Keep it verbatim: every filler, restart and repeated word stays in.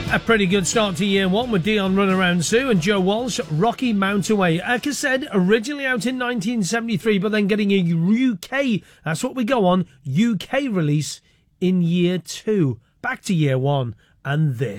A pretty good start to year one with Dion Runaround Sue and Joe Walsh, Rocky Mount Away. Like I said, originally out in nineteen seventy-three, but then getting a U K, that's what we go on, U K release in year two. Back to year one, and this.